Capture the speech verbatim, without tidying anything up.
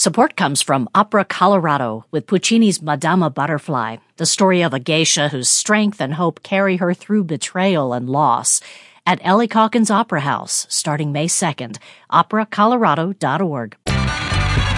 Support comes from Opera Colorado with Puccini's Madama Butterfly, the story of a geisha whose strength and hope carry her through betrayal and loss. At Ellie Calkins Opera House, starting May second, opera colorado dot org.